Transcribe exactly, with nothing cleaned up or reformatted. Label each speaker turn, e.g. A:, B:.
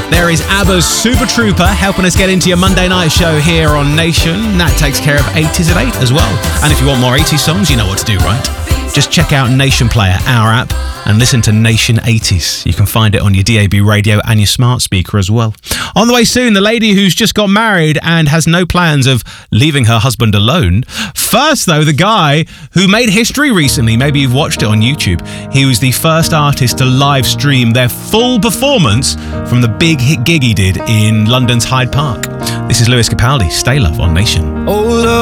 A: There is ABBA's Super Trooper helping us get into your Monday night show here on Nation. That takes care of eighties at eight as well. And if you want more eighties songs, you know what to do, right? Just check out Nation Player, our app, and listen to Nation eighties. You can find it on your D A B radio and your smart speaker as well. On the way soon, the lady who's just got married and has no plans of leaving her husband alone. First, though, the guy who made history recently. Maybe you've watched it on YouTube. He was the first artist to live stream their full performance from the big hit gig he did in London's Hyde Park. This is Lewis Capaldi. Stay Love on Nation.
B: Oh, love.